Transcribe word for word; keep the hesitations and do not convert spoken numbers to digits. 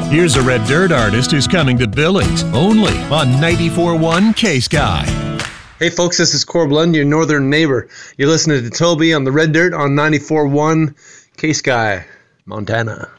Here's a Red Dirt artist who's coming to Billings, only on ninety-four point one K-Sky. Hey folks, this is Corb Lund, your northern neighbor. You're listening to Toby on the Red Dirt on ninety-four point one K-Sky, Montana.